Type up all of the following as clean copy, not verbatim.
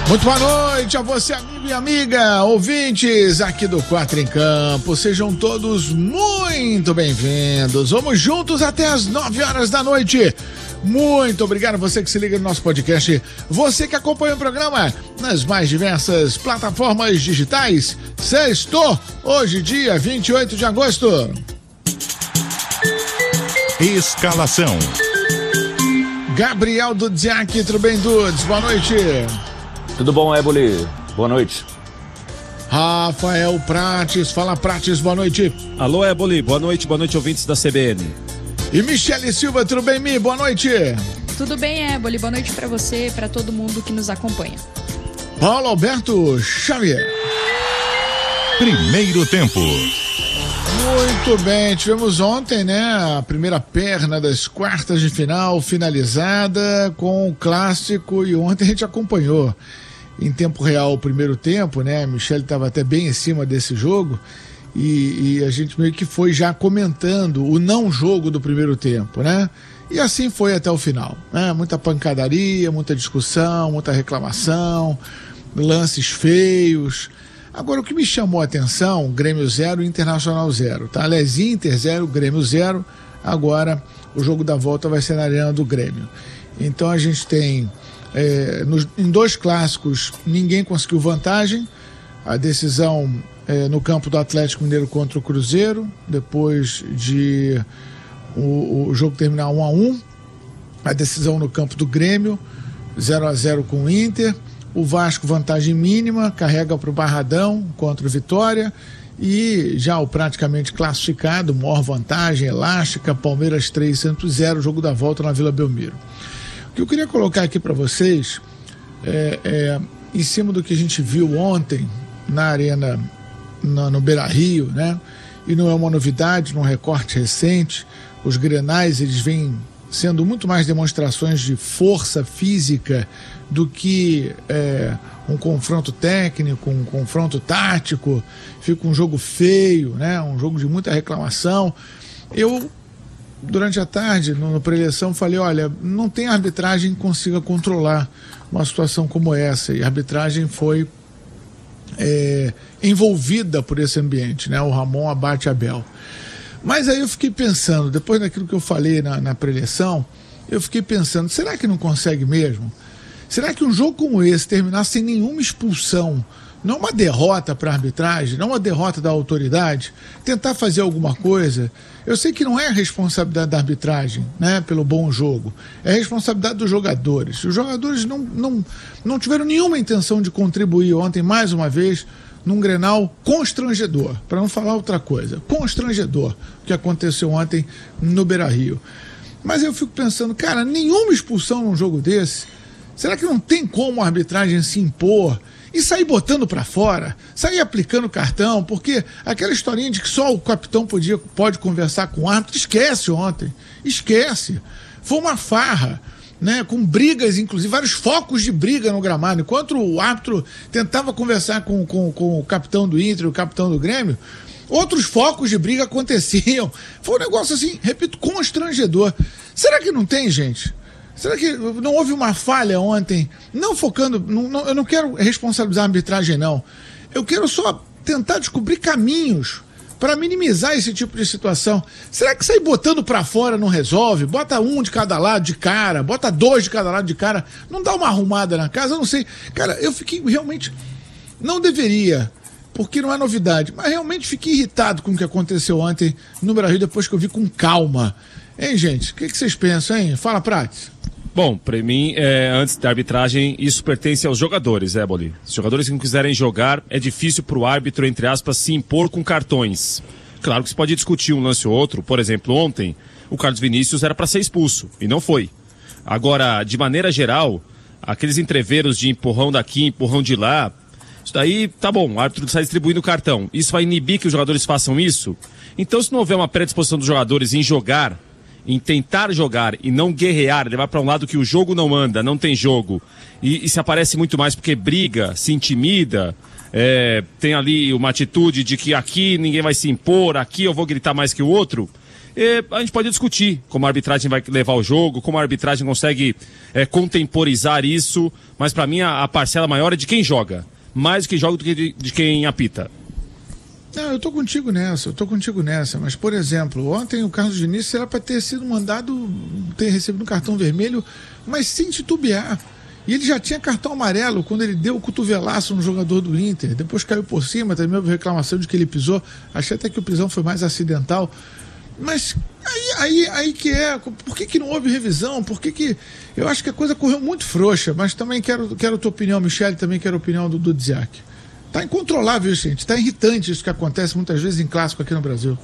Muito boa noite a você, amigo e amiga, ouvintes aqui do Quatro em Campo. Sejam todos muito bem-vindos. Vamos juntos até as 9 horas da noite. Muito obrigado a você que se liga no nosso podcast, você que acompanha o programa nas mais diversas plataformas digitais. Sextou, hoje dia 28 de agosto. Escalação. Gabriel Dudziak, tudo bem, Dudes? Boa noite. Tudo bom, Éboli? Boa noite. Rafael Prates, fala Prates, boa noite. Alô, Éboli, boa noite, ouvintes da CBN. E Michele Silva, tudo bem, Mi? Boa noite. Tudo bem, Éboli, boa noite pra você e pra todo mundo que nos acompanha. Paulo Alberto Xavier. Primeiro tempo. Muito bem, tivemos ontem, né, a primeira perna das quartas de final finalizada com o clássico e ontem a gente acompanhou em tempo real o primeiro tempo, né, a Michele estava até bem em cima desse jogo e a gente meio que foi já comentando o não jogo do primeiro tempo, né, e assim foi até o final, né, muita pancadaria, muita discussão, muita reclamação, lances feios. Agora, o que me chamou a atenção, Grêmio 0 e Internacional 0, tá? Aliás, Inter 0, Grêmio 0, agora o jogo da volta vai ser na Arena do Grêmio. Então a gente tem, em dois clássicos, ninguém conseguiu vantagem, a decisão no campo do Atlético Mineiro contra o Cruzeiro, depois de o jogo terminar 1-1, a decisão no campo do Grêmio, 0-0 com o Inter. O Vasco, vantagem mínima, carrega para o Barradão contra o Vitória. E já o praticamente classificado, maior vantagem, elástica, Palmeiras 3, Santos 0, jogo da volta na Vila Belmiro. O que eu queria colocar aqui para vocês em cima do que a gente viu ontem na Arena, no Beira-Rio, né? E não é uma novidade, num recorte recente, os grenais, eles vêm sendo muito mais demonstrações de força física do que um confronto técnico, um confronto tático. Fica um jogo feio, né? Um jogo de muita reclamação. Eu, durante a tarde, no pré-eleição, falei, olha, não tem arbitragem que consiga controlar uma situação como essa, e a arbitragem foi envolvida por esse ambiente, né? O Ramon abate Abel. Mas aí eu fiquei pensando, depois daquilo que eu falei na pré-eleição, eu fiquei pensando, será que não consegue mesmo? Será que um jogo como esse terminar sem nenhuma expulsão, não uma derrota para a arbitragem, não uma derrota da autoridade, tentar fazer alguma coisa? Eu sei que não é responsabilidade da arbitragem, né, pelo bom jogo, é responsabilidade dos jogadores. Os jogadores não tiveram nenhuma intenção de contribuir ontem, mais uma vez, num Grenal constrangedor, para não falar outra coisa, constrangedor, o que aconteceu ontem no Beira-Rio. Mas eu fico pensando, cara, nenhuma expulsão num jogo desse, será que não tem como a arbitragem se impor e sair botando para fora, sair aplicando cartão? Porque aquela historinha de que só o capitão pode conversar com o árbitro, esquece ontem, esquece. Foi uma farra, né, com brigas, inclusive, vários focos de briga no gramado. Enquanto o árbitro tentava conversar com o capitão do Inter e o capitão do Grêmio, outros focos de briga aconteciam. Foi um negócio assim, repito, constrangedor. Será que não tem, gente? Será que não houve uma falha ontem? Não focando, eu não quero responsabilizar a arbitragem, não. Eu quero só tentar descobrir caminhos para minimizar esse tipo de situação. Será que sair botando para fora não resolve? Bota um de cada lado de cara, bota dois de cada lado de cara, não dá uma arrumada na casa? Eu não sei. Cara, eu fiquei realmente... Não deveria, porque não é novidade, mas realmente fiquei irritado com o que aconteceu ontem no Brasil, depois que eu vi com calma. Hein, gente? O que vocês pensam, hein? Fala, Prates. Bom, para mim, antes da arbitragem, isso pertence aos jogadores, Éboli. Se os jogadores que não quiserem jogar, é difícil para o árbitro, entre aspas, se impor com cartões. Claro que se pode discutir um lance ou outro. Por exemplo, ontem, o Carlos Vinícius era para ser expulso, e não foi. Agora, de maneira geral, aqueles entreveros de empurrão daqui, empurrão de lá, isso daí, tá bom, o árbitro está distribuindo o cartão. Isso vai inibir que os jogadores façam isso? Então, se não houver uma predisposição dos jogadores em jogar, em tentar jogar e não guerrear, levar para um lado que o jogo não anda, não tem jogo, e se aparece muito mais porque briga, se intimida, tem ali uma atitude de que aqui ninguém vai se impor, aqui eu vou gritar mais que o outro, A gente pode discutir como a arbitragem vai levar o jogo, como a arbitragem consegue contemporizar isso, mas para mim a parcela maior é de quem joga, mais de quem joga do que de quem apita. Não, eu tô contigo nessa, mas, por exemplo, ontem o Carlos Diniz era para ter sido mandado, ter recebido um cartão vermelho, mas sem titubear. E ele já tinha cartão amarelo quando ele deu o cotovelaço no jogador do Inter, depois caiu por cima, também houve reclamação de que ele pisou, achei até que o pisão foi mais acidental. Mas aí que é, por que não houve revisão? Por que eu acho que a coisa correu muito frouxa, mas também quero a tua opinião, Michele, também quero a opinião do Dziak. Tá incontrolável isso, gente, tá irritante isso que acontece muitas vezes em clássico aqui no Brasil.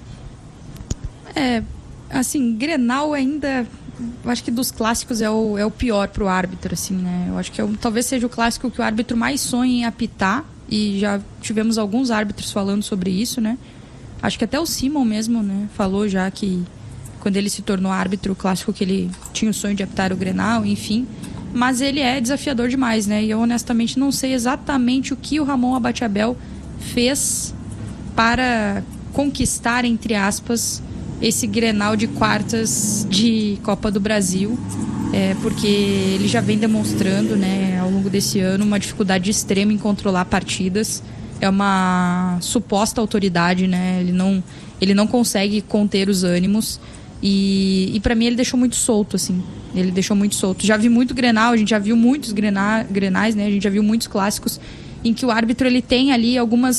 Assim, Grenal ainda, eu acho que dos clássicos é o pior pro árbitro, assim, né? Eu acho que talvez seja o clássico que o árbitro mais sonha em apitar, e já tivemos alguns árbitros falando sobre isso, né? Acho que até o Simon mesmo, né, falou já que quando ele se tornou árbitro, o clássico que ele tinha o sonho de apitar o Grenal, enfim. Mas ele é desafiador demais, né? E eu honestamente não sei exatamente o que o Ramon Abate-Abel fez para conquistar, entre aspas, esse Grenal de quartas de Copa do Brasil. Porque ele já vem demonstrando, né, ao longo desse ano, uma dificuldade extrema em controlar partidas. É uma suposta autoridade, né? Ele não consegue conter os ânimos. E para mim ele deixou muito solto, assim. Ele deixou muito solto. Já vi muito Grenal, a gente já viu muitos Grenais, né? A gente já viu muitos clássicos em que o árbitro ele tem ali alguma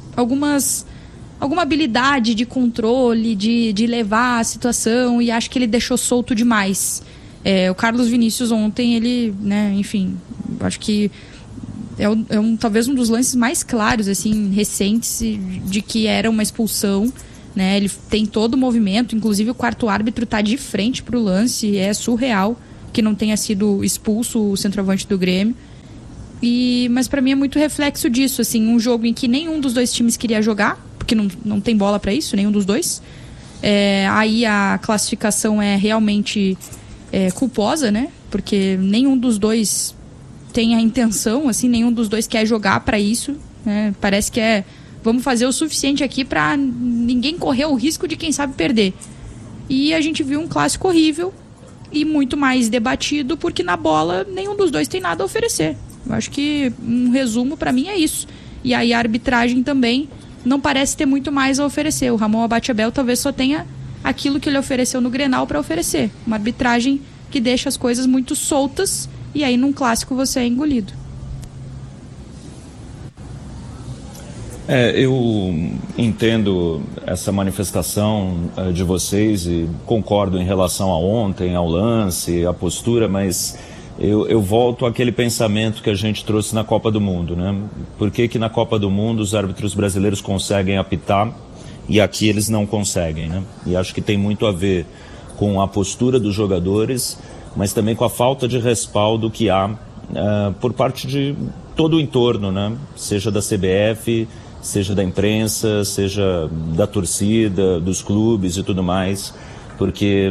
habilidade de controle, de levar a situação, e acho que ele deixou solto demais. O Carlos Vinícius ontem, ele, né, enfim, acho que talvez um dos lances mais claros, assim, recentes, de que era uma expulsão, né? Ele tem todo o movimento, inclusive o quarto árbitro está de frente para o lance, é surreal que não tenha sido expulso o centroavante do Grêmio. Mas para mim é muito reflexo disso, assim, um jogo em que nenhum dos dois times queria jogar, porque não tem bola para isso, nenhum dos dois. Aí a classificação é realmente culposa, né? Porque nenhum dos dois tem a intenção, assim, nenhum dos dois quer jogar para isso, né? Parece que vamos fazer o suficiente aqui para ninguém correr o risco de, quem sabe, perder. E a gente viu um clássico horrível e muito mais debatido, porque na bola nenhum dos dois tem nada a oferecer. Eu acho que um resumo para mim é isso. E aí a arbitragem também não parece ter muito mais a oferecer. O Ramon Abate-Abel talvez só tenha aquilo que ele ofereceu no Grenal para oferecer. Uma arbitragem que deixa as coisas muito soltas, e aí num clássico você é engolido. Eu entendo essa manifestação de vocês e concordo em relação a ontem, ao lance, à postura, mas eu volto àquele pensamento que a gente trouxe na Copa do Mundo, né? Por que na Copa do Mundo os árbitros brasileiros conseguem apitar e aqui eles não conseguem, né? E acho que tem muito a ver com a postura dos jogadores, mas também com a falta de respaldo que há por parte de todo o entorno, né? Seja da CBF, seja da imprensa, seja da torcida, dos clubes e tudo mais, porque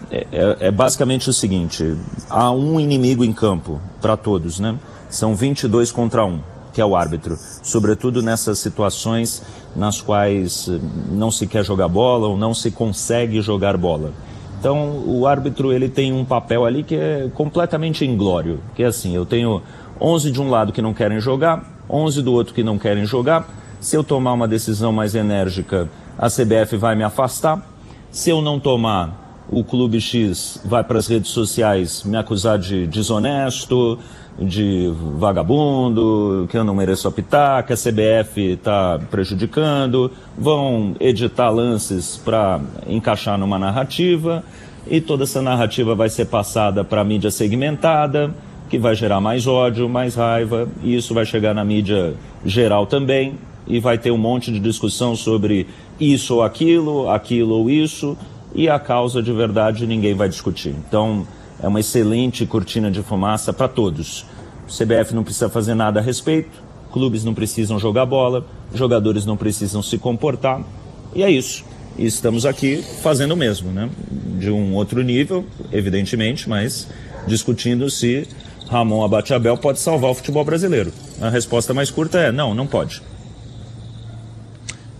é basicamente o seguinte: há um inimigo em campo para todos, né? São 22 contra 1, que é o árbitro, sobretudo nessas situações nas quais não se quer jogar bola ou não se consegue jogar bola. Então o árbitro, ele tem um papel ali que é completamente inglório, que é assim: eu tenho 11 de um lado que não querem jogar, 11 do outro que não querem jogar. Se eu tomar uma decisão mais enérgica, a CBF vai me afastar. Se eu não tomar, o Clube X vai para as redes sociais me acusar de desonesto, de vagabundo, que eu não mereço apitar, que a CBF está prejudicando. Vão editar lances para encaixar numa narrativa, e toda essa narrativa vai ser passada para a mídia segmentada, que vai gerar mais ódio, mais raiva, e isso vai chegar na mídia geral também, e vai ter um monte de discussão sobre isso ou aquilo, aquilo ou isso, e a causa de verdade ninguém vai discutir. Então é uma excelente cortina de fumaça para todos. O CBF não precisa fazer nada a respeito, clubes não precisam jogar bola, jogadores não precisam se comportar, e é isso. E estamos aqui fazendo o mesmo, né? De um outro nível, evidentemente, mas discutindo se Ramon Abate-Abel pode salvar o futebol brasileiro. A resposta mais curta é: não pode.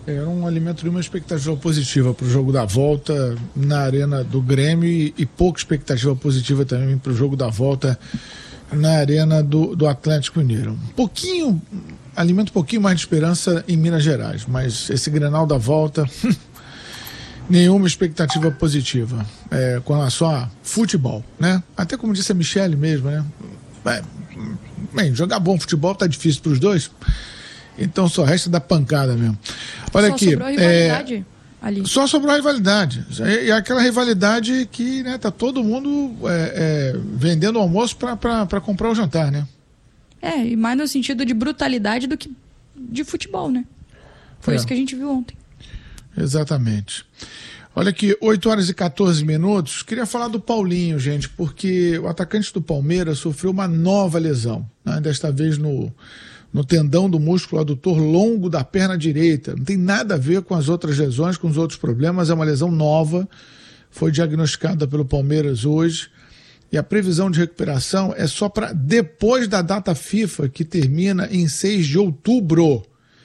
Eu não alimento nenhuma expectativa positiva para o jogo da volta na Arena do Grêmio e pouca expectativa positiva também para o jogo da volta na Arena do Atlético Mineiro. Alimento um pouquinho mais de esperança em Minas Gerais, mas esse Grenal da volta, nenhuma expectativa positiva com relação a futebol, né? Até como disse a Michele mesmo, né? Bem, jogar bom futebol tá difícil para os dois. Então só resta dar pancada mesmo. Olha aqui. Sobrou rivalidade ali. Só sobrou a rivalidade. E aquela rivalidade que, né, tá todo mundo vendendo almoço para comprar o jantar, né? E mais no sentido de brutalidade do que de futebol, né? Foi isso que a gente viu ontem. Exatamente. Olha aqui, 8h14. Queria falar do Paulinho, gente, porque o atacante do Palmeiras sofreu uma nova lesão, né? Desta vez no tendão do músculo adutor longo da perna direita. Não tem nada a ver com as outras lesões, com os outros problemas. É uma lesão nova. Foi diagnosticada pelo Palmeiras hoje. E a previsão de recuperação é só para depois da data FIFA, que termina em 6 de outubro.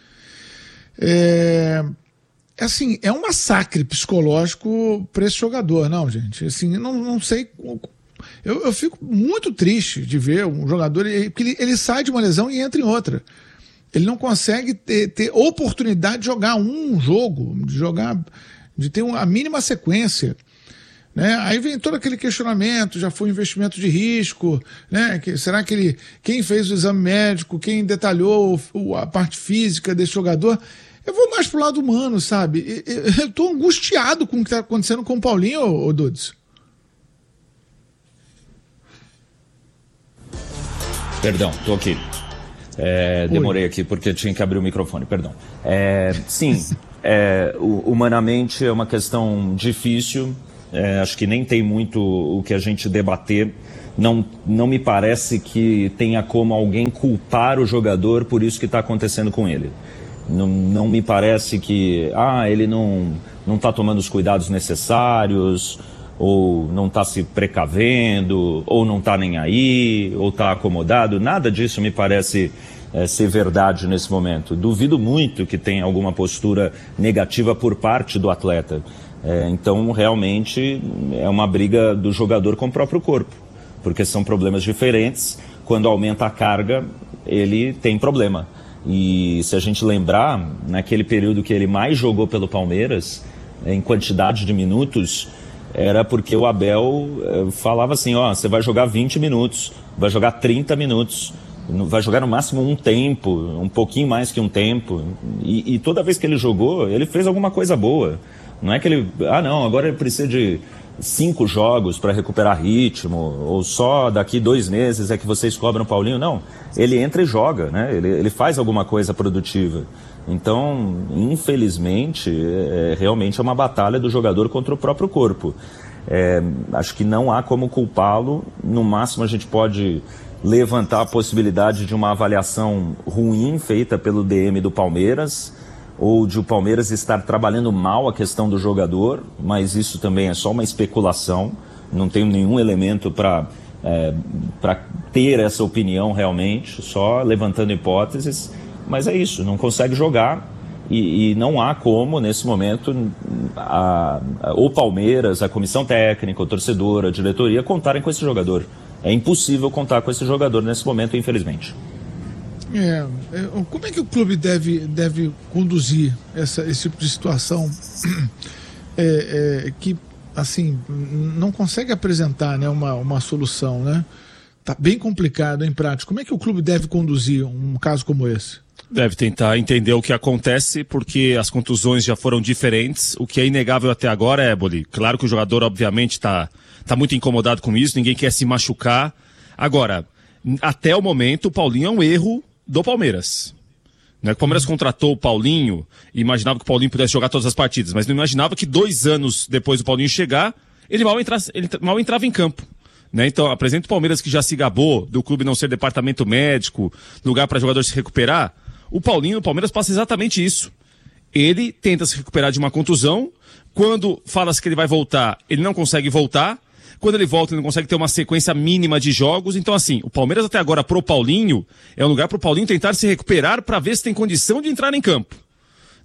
Assim, é um massacre psicológico para esse jogador, não, gente? Assim, não sei... Eu fico muito triste de ver um jogador, porque ele sai de uma lesão e entra em outra. Ele não consegue ter oportunidade de jogar um jogo, de ter a mínima sequência, né? Aí vem todo aquele questionamento, já foi investimento de risco, né? Será que quem fez o exame médico, quem detalhou a parte física desse jogador? Eu vou mais pro lado humano, sabe? Eu estou angustiado com o que está acontecendo com o Paulinho, ô Dudes. Perdão, tô aqui. Demorei aqui porque tinha que abrir o microfone, perdão. Sim, humanamente é uma questão difícil, acho que nem tem muito o que a gente debater. Não me parece que tenha como alguém culpar o jogador por isso que está acontecendo com ele. Não me parece que ele não está tomando os cuidados necessários, ou não está se precavendo, ou não está nem aí, ou está acomodado. Nada disso me parece ser verdade nesse momento. Duvido muito que tenha alguma postura negativa por parte do atleta. Então, realmente, é uma briga do jogador com o próprio corpo, porque são problemas diferentes. Quando aumenta a carga, ele tem problema. E se a gente lembrar, naquele período que ele mais jogou pelo Palmeiras, em quantidade de minutos, era porque o Abel falava assim, você vai jogar 20 minutos, vai jogar 30 minutos, vai jogar no máximo um tempo, um pouquinho mais que um tempo. E toda vez que ele jogou, ele fez alguma coisa boa. Não é que ele, agora ele precisa de 5 jogos para recuperar ritmo, ou só daqui 2 meses é que vocês cobram o Paulinho. Não, ele entra e joga, né? Ele faz alguma coisa produtiva. Então, infelizmente, realmente é uma batalha do jogador contra o próprio corpo. Acho que não há como culpá-lo. No máximo, a gente pode levantar a possibilidade de uma avaliação ruim feita pelo DM do Palmeiras, ou de o Palmeiras estar trabalhando mal a questão do jogador, mas isso também é só uma especulação. Não tenho nenhum elemento para ter essa opinião realmente, só levantando hipóteses. Mas é isso, não consegue jogar e não há como, nesse momento, o Palmeiras, a comissão técnica, o torcedor, a diretoria, contarem com esse jogador. É impossível contar com esse jogador nesse momento, infelizmente. Como é que o clube deve conduzir esse tipo de situação que, assim, não consegue apresentar, né, uma solução, né? Tá bem complicado, em prática. Como é que o clube deve conduzir um caso como esse? Deve tentar entender o que acontece, porque as contusões já foram diferentes. O que é inegável até agora, Éboli, claro que o jogador, obviamente, tá muito incomodado com isso, ninguém quer se machucar. Agora, até o momento, o Paulinho é um erro do Palmeiras. Não é que o Palmeiras contratou o Paulinho e imaginava que o Paulinho pudesse jogar todas as partidas, mas não imaginava que 2 anos depois do Paulinho chegar, ele mal entrava em campo. Né? Então, apresenta o Palmeiras que já se gabou do clube não ser departamento médico, lugar para jogador se recuperar. O Paulinho no Palmeiras passa exatamente isso. Ele tenta se recuperar de uma contusão, quando fala-se que ele vai voltar, ele não consegue voltar, quando ele volta ele não consegue ter uma sequência mínima de jogos. Então assim, o Palmeiras até agora pro Paulinho, é um lugar pro Paulinho tentar se recuperar para ver se tem condição de entrar em campo.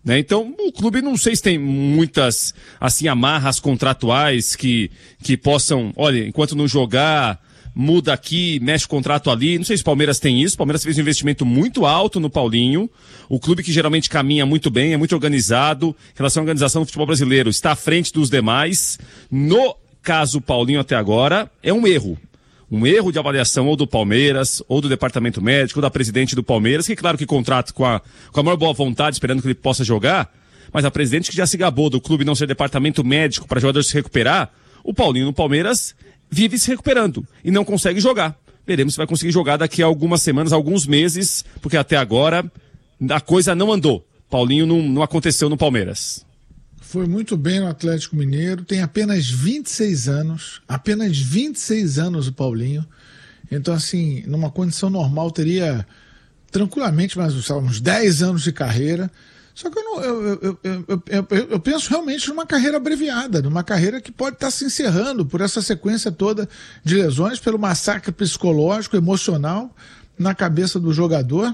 né? Então, o clube não sei se tem muitas, assim, amarras contratuais que possam, olha, enquanto não jogar, muda aqui, mexe o contrato ali. Não sei se o Palmeiras tem isso. O Palmeiras fez um investimento muito alto no Paulinho. O clube que geralmente caminha muito bem, é muito organizado. Em relação à organização do futebol brasileiro, está à frente dos demais. No caso Paulinho até agora, é um erro. Um erro de avaliação ou do Palmeiras, ou do departamento médico, ou da presidente do Palmeiras, que claro que contrata com a maior boa vontade, esperando que ele possa jogar, mas a presidente que já se gabou do clube não ser departamento médico para jogador se recuperar, o Paulinho no Palmeiras vive se recuperando e não consegue jogar. Veremos se vai conseguir jogar daqui a algumas semanas, alguns meses, porque até agora a coisa não andou. Paulinho não aconteceu no Palmeiras. Foi muito bem no Atlético Mineiro, tem apenas 26 anos o Paulinho. Então, assim, numa condição normal teria tranquilamente mais uns 10 anos de carreira. Só que eu penso realmente numa carreira abreviada, numa carreira que pode estar se encerrando por essa sequência toda de lesões, pelo massacre psicológico, emocional na cabeça do jogador.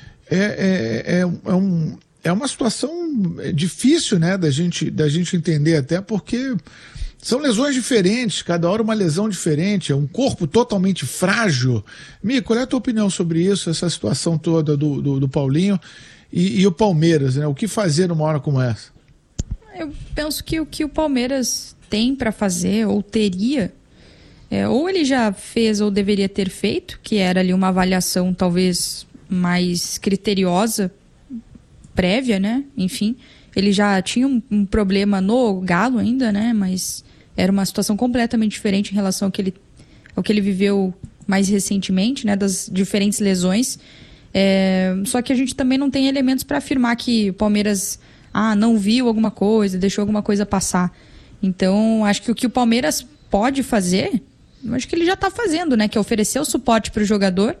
É uma situação difícil, né, da gente entender, até porque são lesões diferentes, cada hora uma lesão diferente, é um corpo totalmente frágil. Mi, qual é a tua opinião sobre isso, essa situação toda do Paulinho e o Palmeiras, né? O que fazer numa hora como essa? Eu penso que o que o Palmeiras tem para fazer, ou teria, ou ele já fez ou deveria ter feito, que era ali uma avaliação talvez mais criteriosa, prévia, né? Enfim, ele já tinha um problema no Galo ainda, né? Mas era uma situação completamente diferente em relação ao que ele viveu mais recentemente, né? Das diferentes lesões. Só que a gente também não tem elementos para afirmar que o Palmeiras não viu alguma coisa, deixou alguma coisa passar. Então, acho que o que o Palmeiras pode fazer, acho que ele já está fazendo, né? Que é oferecer o suporte para o jogador,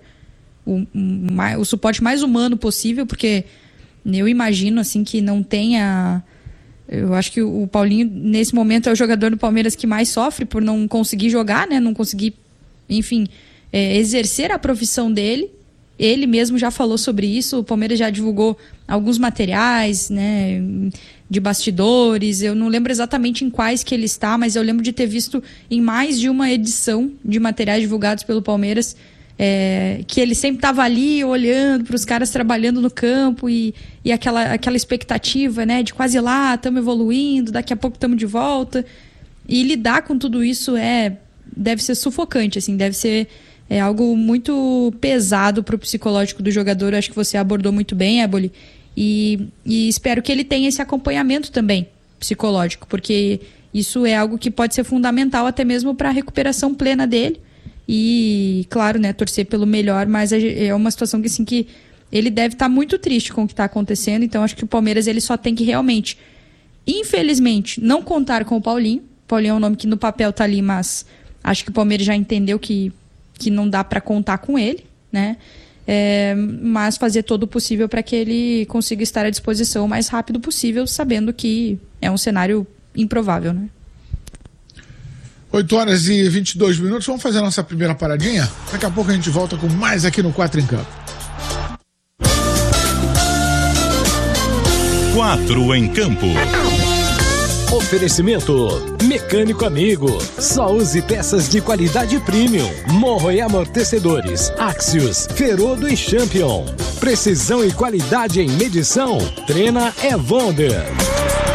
o suporte mais humano possível, porque eu imagino, assim, que não tenha... Eu acho que o Paulinho, nesse momento, é o jogador do Palmeiras que mais sofre por não conseguir jogar, né? Não conseguir, enfim, exercer a profissão dele. Ele mesmo já falou sobre isso. O Palmeiras já divulgou alguns materiais, né, de bastidores. Eu não lembro exatamente em quais que ele está, mas eu lembro de ter visto em mais de uma edição de materiais divulgados pelo Palmeiras, que ele sempre estava ali olhando para os caras trabalhando no campo e aquela expectativa, né, de quase lá, estamos evoluindo, daqui a pouco estamos de volta. E lidar com tudo isso deve ser sufocante, assim, deve ser algo muito pesado para o psicológico do jogador. Eu acho que você abordou muito bem, Éboli, e espero que ele tenha esse acompanhamento também psicológico, porque isso é algo que pode ser fundamental até mesmo para a recuperação plena dele. E, claro, né, torcer pelo melhor, mas é uma situação que, assim, que ele deve estar muito triste com o que está acontecendo. Então, acho que o Palmeiras ele só tem que realmente, infelizmente, não contar com o Paulinho. O Paulinho é um nome que no papel está ali, mas acho que o Palmeiras já entendeu que não dá para contar com ele, né? Mas fazer todo o possível para que ele consiga estar à disposição o mais rápido possível, sabendo que é um cenário improvável, né? 8h22. Vamos fazer a nossa primeira paradinha? Daqui a pouco a gente volta com mais aqui no 4 em Campo. 4 em Campo. Oferecimento Mecânico Amigo. Só use peças de qualidade premium. Morro e amortecedores Axios, Ferodo e Champion. Precisão e qualidade em medição. Trena Wonder.